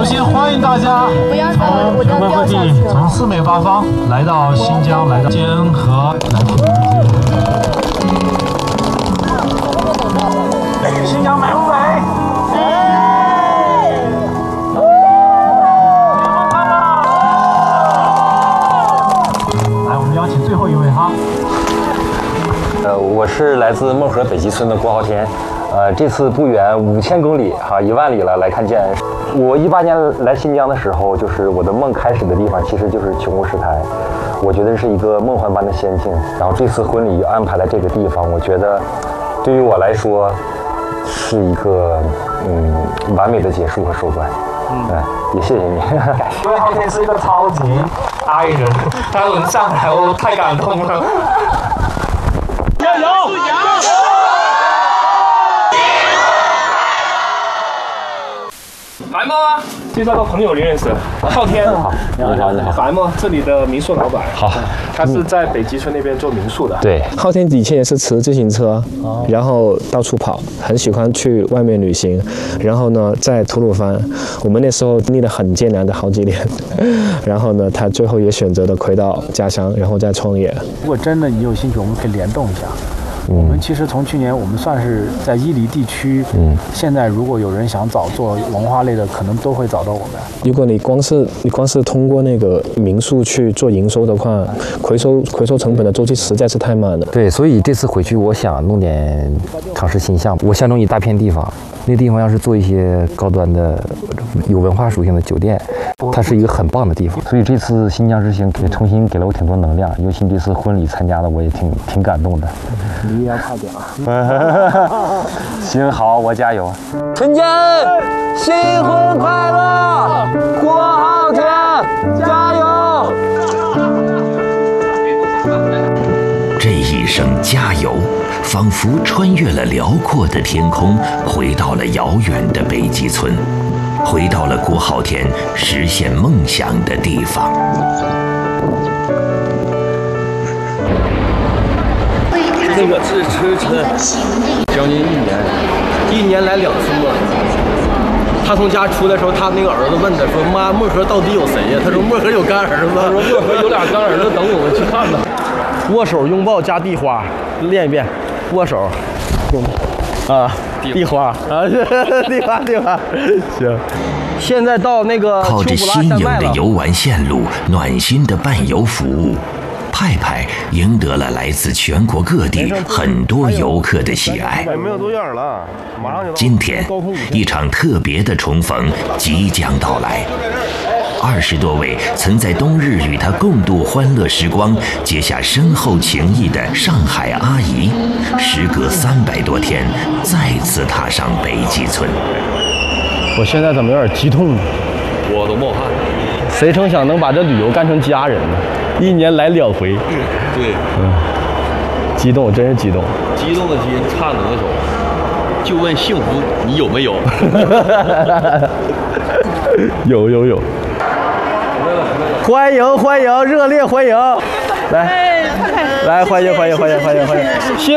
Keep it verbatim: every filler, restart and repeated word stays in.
先欢迎大家从全国各地、从四面八方来到新疆，来到坚和来听新疆美不美？来，我们邀请最后一位哈。 呃，我是来自孟河北极村的郭浩天。呃，这次不远五千公里哈，一万里了来看建。我一八年来新疆的时候，就是我的梦开始的地方，其实就是琼湖石台。我觉得是一个梦幻般的仙境。然后这次婚礼安排在这个地方，我觉得对于我来说是一个嗯完美的结束和收官。嗯，呃、也谢谢你。 因为浩天是一个超级爱人，他轮上来我太感动了。加油！ 白猫啊，介绍个朋友，你认识？昊天， 好，你好，你好。 白猫，这里的民宿老板。 好， 他是在北极村那边做民宿的。 对， 昊天以前也是骑自行车，哦、然后到处跑，很喜欢去外面旅行。然后呢，在吐鲁番，我们那时候经历了很艰难的好几年。然后呢，他最后也选择了回到家乡，然后再创业。 如果真的你有兴趣，我们可以联动一下。我们其实从去年，我们算是在伊犁地区。嗯，现在如果有人想找做文化类的，可能都会找到我们。 如果你光是你光是通过那个民宿去做营收的话，回收回收成本的周期实在是太慢了。 对，所以这次回去，我想弄点尝试新项目。我相中一大片地方，那地方要是做一些高端的、有文化属性的酒店，它是一个很棒的地方。所以这次新疆之行也重新给了我挺多能量，尤其这次婚礼参加的，我也挺挺感动的。 你也要快点啊！ 行，好，我加油。陈建，新婚快乐！郭昊天，加油！ 这一声加油，仿佛穿越了辽阔的天空，回到了遥远的北极村，回到了郭昊天实现梦想的地方。 这个是车车将近一年，一年来两次漠河。他从家出来的时候，他那个儿子问他说：“妈，漠河到底有谁呀？”他说：“漠河有干儿子。”他说：“漠河有俩干儿子，等我们去看呢。”握手、拥抱加地花，练一遍。握手，拥抱啊，地花啊，地花地花。行，现在到那个靠着新颖的游玩线路、暖心的伴游服务。派派赢得了来自全国各地很多游客的喜爱。今天，一场特别的重逢即将到来。二十多位曾在冬日与他共度欢乐时光、结下深厚情谊的上海阿姨，时隔三百多天，再次踏上北极村。 我现在怎么有点激动呢？我都冒汗。谁成想能把这旅游干成家人呢？一年来两回， 对， 嗯，激动，真是激动。 激动的心颤抖的手，就问幸福你有没有？ 有有有。欢迎欢迎，热烈欢迎！来，来欢迎欢迎欢迎欢迎欢迎！